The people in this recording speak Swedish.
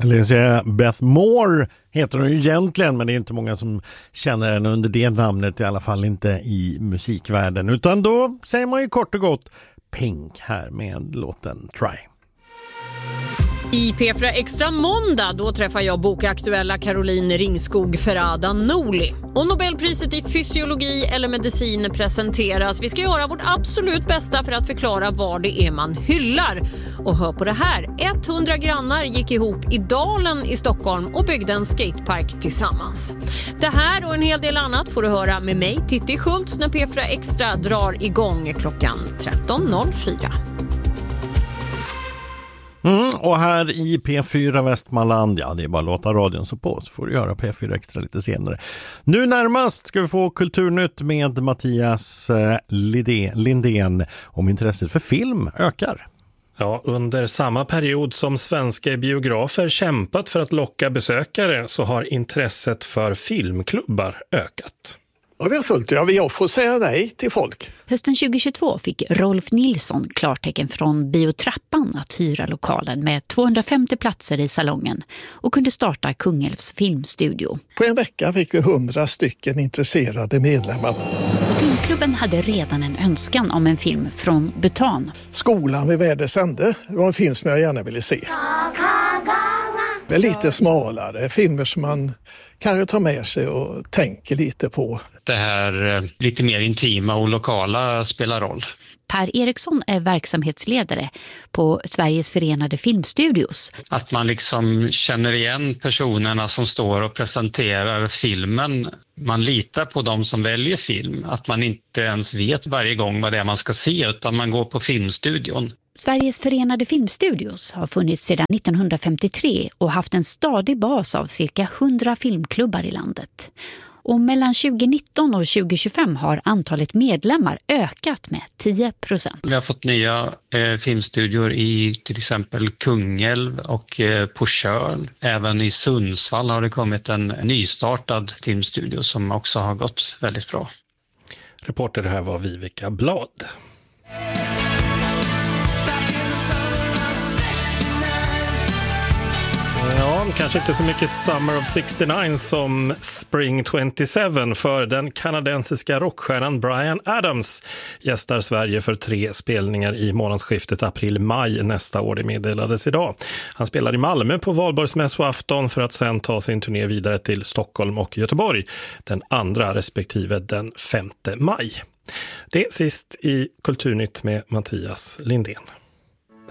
Eller säga Beth Moore heter hon ju egentligen, men det är inte många som känner henne under det namnet, i alla fall inte i musikvärlden. Utan då säger man ju kort och gott Pink här med låten Try. I P4 Extra måndag, då träffar jag bokaktuella Caroline Ringskog Ferrada Noli. Och Nobelpriset i fysiologi eller medicin presenteras. Vi ska göra vårt absolut bästa för att förklara vad det är man hyllar. Och hör på det här, 100 grannar gick ihop i Dalen i Stockholm och byggde en skatepark tillsammans. Det här och en hel del annat får du höra med mig, Titti Schultz, när P4 Extra drar igång klockan 13.04. Och här i P4 Västmanland, ja det är bara att låta radion så på, så får du göra P4 Extra lite senare. Nu närmast ska vi få Kulturnytt med Mattias Lindén om intresset för film ökar. Ja, under samma period som svenska biografer kämpat för att locka besökare så har intresset för filmklubbar ökat. Ja, vi har fullt. Ja, vi får säga nej till folk. Hösten 2022 fick Rolf Nilsson klartecken från Biotrappan att hyra lokalen med 250 platser i salongen och kunde starta Kungälvs filmstudio. På en vecka fick vi 100 stycken intresserade medlemmar. Filmklubben hade redan en önskan om en film från Bhutan. Skolan vid väders ände var en film som jag gärna ville se. Det är lite smalare, filmer som man kan ta med sig och tänker lite på. Det här lite mer intima och lokala spelar roll. Per Eriksson är verksamhetsledare på Sveriges förenade filmstudios. Att man liksom känner igen personerna som står och presenterar filmen. Man litar på dem som väljer film. Att man inte ens vet varje gång vad det är man ska se, utan man går på filmstudion. Sveriges förenade filmstudios har funnits sedan 1953 och haft en stadig bas av cirka 100 filmklubbar i landet. Och mellan 2019 och 2025 har antalet medlemmar ökat med 10%. Vi har fått nya filmstudior i till exempel Kungälv och på Tjörn. Även i Sundsvall har det kommit en nystartad filmstudio som också har gått väldigt bra. Reporter här var Vivica Blad. Ja, kanske inte så mycket Summer of 69 som Spring 27, för den kanadensiska rockstjärnan Bryan Adams gästar Sverige för 3 spelningar i månadsskiftet april-maj nästa år, det meddelades idag. Han spelar i Malmö på valborgsmässoafton för att sen ta sin turné vidare till Stockholm och Göteborg den 2 respektive den 5 maj. Det sist i Kulturnytt med Mattias Lindén.